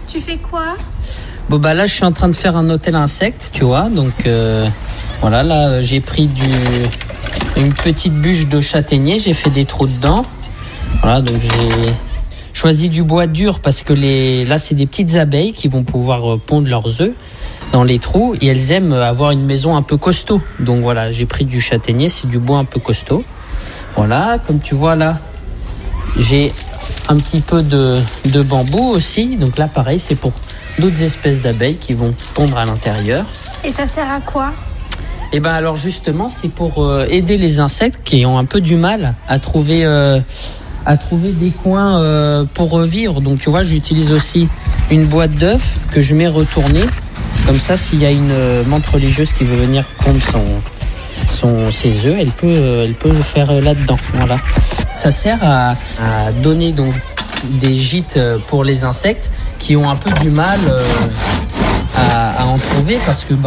Tu fais quoi? Bon bah là je suis en train de faire un hôtel insectes, tu vois, donc voilà, là j'ai pris une petite bûche de châtaignier, j'ai fait des trous dedans. Voilà, donc j'ai choisi du bois dur parce que là c'est des petites abeilles qui vont pouvoir pondre leurs œufs dans les trous et elles aiment avoir une maison un peu costaud. Donc voilà, j'ai pris du châtaignier, c'est du bois un peu costaud. Voilà, comme tu vois là, j'ai un petit peu de bambou aussi. Donc là pareil, c'est pour d'autres espèces d'abeilles qui vont pondre à l'intérieur. Et ça sert à quoi? Et ben alors justement, c'est pour aider les insectes qui ont un peu du mal à trouver des coins pour vivre. Donc tu vois, j'utilise aussi une boîte d'œufs que je mets retournée. Comme ça, s'il y a une menthe religieuse qui veut venir pondre ses œufs, elle peut le faire là-dedans. Voilà. Ça sert à donner donc des gîtes pour les insectes qui ont un peu du mal à en trouver parce que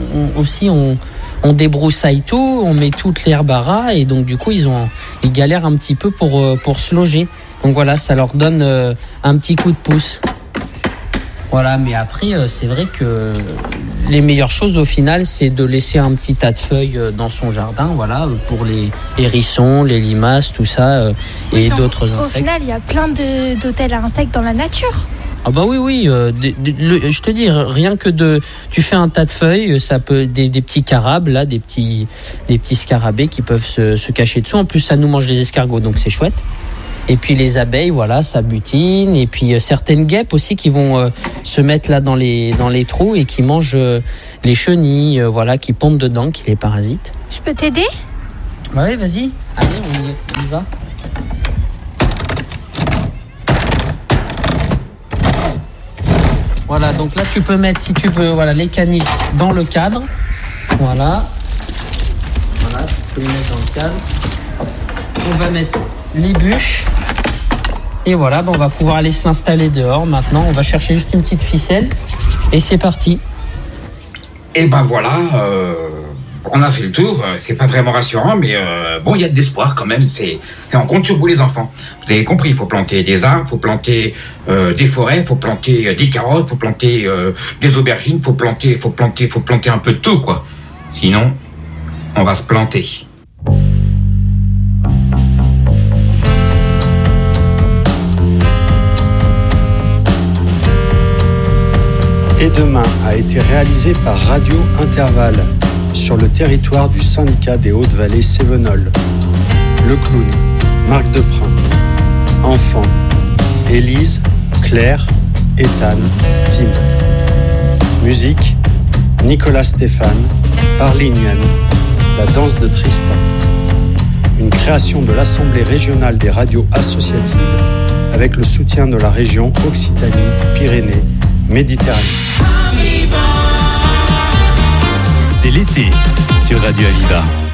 on débroussaille tout, on met toute l'herbe à ras et donc du coup ils galèrent un petit peu pour se loger. Donc voilà, ça leur donne un petit coup de pouce. Voilà, mais après c'est vrai que les meilleures choses au final c'est de laisser un petit tas de feuilles dans son jardin, voilà, pour les hérissons, les limaces, tout ça et donc, d'autres insectes. Au final, il y a plein d'hôtels à insectes dans la nature. Ah bah oui, je te dis, rien que tu fais un tas de feuilles, ça peut des petits carabes là, des petits scarabées qui peuvent se cacher dessous. En plus, ça nous mange des escargots, donc c'est chouette. Et puis les abeilles, voilà, ça butine. Et puis certaines guêpes aussi qui vont se mettre là dans les trous et qui mangent les chenilles, voilà, qui pondent dedans, qui les parasitent. Je peux t'aider? Bah oui, vas-y. Allez, on y va. Voilà, donc là tu peux mettre, si tu veux, voilà, les canisses dans le cadre. Voilà, tu peux les mettre dans le cadre. On va mettre les bûches. Et voilà, on va pouvoir aller se l'installer dehors. Maintenant, on va chercher juste une petite ficelle. Et c'est parti. Et ben voilà, on a fait le tour. C'est pas vraiment rassurant, mais bon, il y a de l'espoir quand même. On compte sur vous les enfants. Vous avez compris, il faut planter des arbres, il faut planter des forêts, il faut planter des carottes, il faut planter des aubergines, il faut planter un peu de tout, quoi. Sinon, on va se planter. Et demain a été réalisé par Radio Intervalle sur le territoire du syndicat des Hautes-Vallées Cévenol. Le clown, Marc Deprin. Enfants, Élise, Claire, Ethan, Tim. Musique, Nicolas Stéphane, Parly Nguyen, La danse de Tristan. Une création de l'Assemblée régionale des radios associatives avec le soutien de la région Occitanie-Pyrénées Méditerranée. C'est l'été sur Radio Aviva.